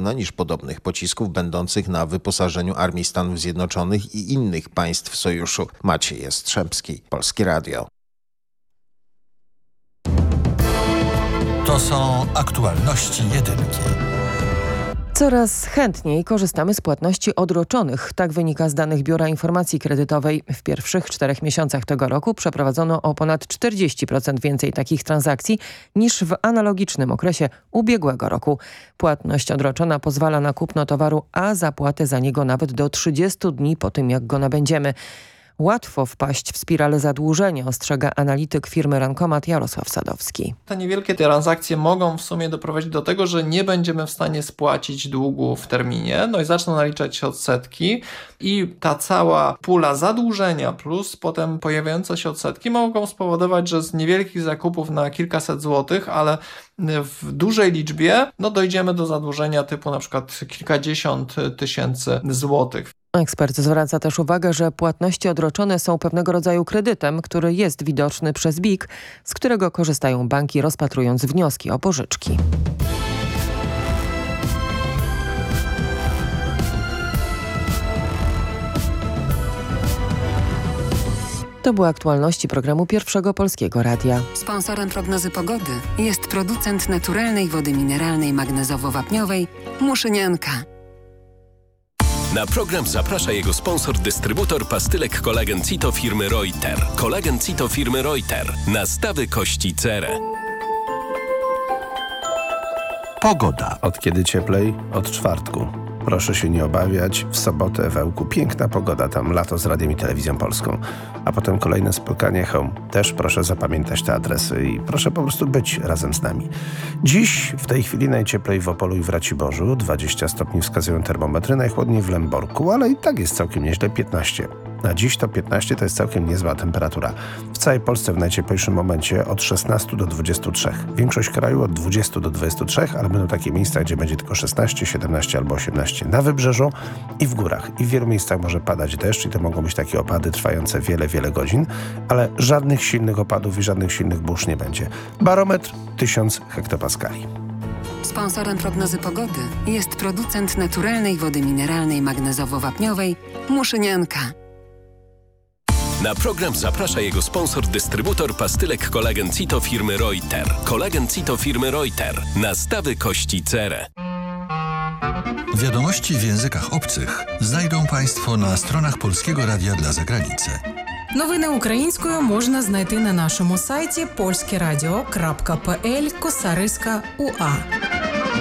zarówno niż podobnych pocisków będących na wyposażeniu Armii Stanów Zjednoczonych i innych państw sojuszu. Maciej Jastrzębski, Polskie Radio. To są aktualności jedynki. Coraz chętniej korzystamy z płatności odroczonych. Tak wynika z danych Biura Informacji Kredytowej. W pierwszych 4 miesiącach tego roku przeprowadzono o ponad 40% więcej takich transakcji niż w analogicznym okresie ubiegłego roku. Płatność odroczona pozwala na kupno towaru, a zapłatę za niego nawet do 30 dni po tym, jak go nabędziemy. Łatwo wpaść w spiralę zadłużenia, ostrzega analityk firmy Rankomat Jarosław Sadowski. Te niewielkie transakcje mogą w sumie doprowadzić do tego, że nie będziemy w stanie spłacić długu w terminie, no i zaczną naliczać się odsetki i ta cała pula zadłużenia plus potem pojawiające się odsetki mogą spowodować, że z niewielkich zakupów na kilkaset złotych, ale w dużej liczbie dojdziemy do zadłużenia typu na przykład kilkadziesiąt tysięcy złotych. Ekspert zwraca też uwagę, że płatności odroczone są pewnego rodzaju kredytem, który jest widoczny przez BIK, z którego korzystają banki, rozpatrując wnioski o pożyczki. To były aktualności programu Pierwszego Polskiego Radia. Sponsorem prognozy pogody jest producent naturalnej wody mineralnej magnezowo-wapniowej Muszynianka. Na program zaprasza jego sponsor, dystrybutor pastylek Kolagen Cito firmy Reuter. Kolagen Cito firmy Reuter. Nastawy kości cerę. Pogoda. Od kiedy cieplej? Od czwartku. Proszę się nie obawiać, w sobotę w Ełku piękna pogoda, tam lato z Radiem i Telewizją Polską. A potem kolejne spotkanie Home. Też proszę zapamiętać te adresy i proszę po prostu być razem z nami. Dziś w tej chwili najcieplej w Opolu i w Raciborzu, 20 stopni wskazują termometry, najchłodniej w Lęborku, ale i tak jest całkiem nieźle, 15. Na dziś to 15 to jest całkiem niezła temperatura. W całej Polsce w najcieplejszym momencie od 16 do 23. Większość kraju od 20 do 23, ale będą takie miejsca, gdzie będzie tylko 16, 17 albo 18. Na wybrzeżu i w górach. I w wielu miejscach może padać deszcz i to mogą być takie opady trwające wiele godzin, ale żadnych silnych opadów i żadnych silnych burz nie będzie. Barometr 1000 hektopaskali. Sponsorem prognozy pogody jest producent naturalnej wody mineralnej magnezowo-wapniowej Muszynianka. Na program zaprasza jego sponsor, dystrybutor pastylek Kolagen Cito firmy Reuter. Kolagen Cito firmy Reuter. Nastawy kości cerę. Wiadomości w językach obcych znajdą Państwo na stronach Polskiego Radia dla Zagranicy. Новини українською можна знайти на нашому сайті polskieradio.pl/UA.